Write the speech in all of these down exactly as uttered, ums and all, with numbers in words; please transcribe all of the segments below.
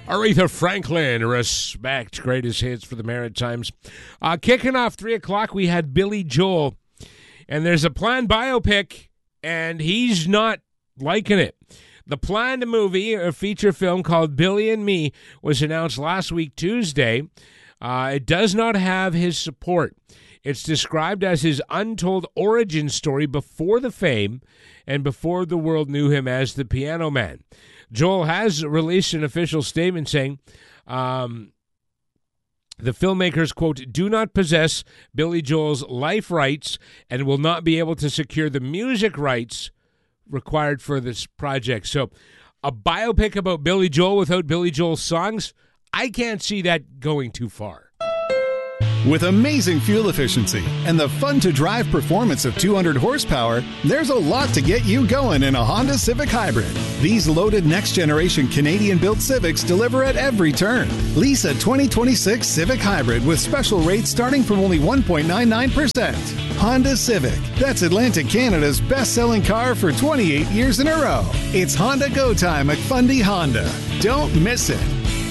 Aretha Franklin, Respect, greatest hits for the Maritimes. Uh, kicking off three o'clock, we had Billy Joel, and there's a planned biopic, and he's not liking it. The planned movie, a feature film called Billy and Me, was announced last week, Tuesday. Uh, it does not have his support. It's described as his untold origin story before the fame and before the world knew him as the Piano Man. Joel has released an official statement saying um, the filmmakers, quote, do not possess Billy Joel's life rights and will not be able to secure the music rights required for this project. So a biopic about Billy Joel without Billy Joel's songs, I can't see that going too far. With amazing fuel efficiency and the fun-to-drive performance of two hundred horsepower, there's a lot to get you going in a Honda Civic Hybrid. These loaded next-generation Canadian-built Civics deliver at every turn. Lease a twenty twenty-six Civic Hybrid with special rates starting from only one point nine nine percent. Honda Civic. That's Atlantic Canada's best-selling car for twenty-eight years in a row. It's Honda Go Time at Fundy Honda. Don't miss it.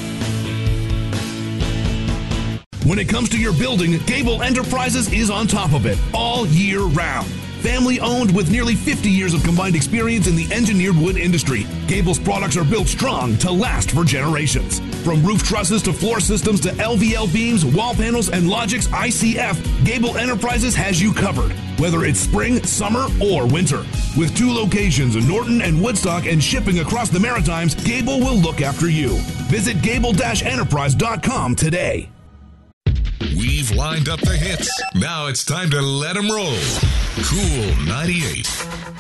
When it comes to your building, Gable Enterprises is on top of it all year round. Family owned with nearly fifty years of combined experience in the engineered wood industry, Gable's products are built strong to last for generations. From roof trusses to floor systems to L V L beams, wall panels, and Logix I C F, Gable Enterprises has you covered, whether it's spring, summer, or winter. With two locations in Norton and Woodstock and shipping across the Maritimes, Gable will look after you. Visit gable dash enterprise dot com today. We've lined up the hits. Now it's time to let them roll. Cool ninety-eight.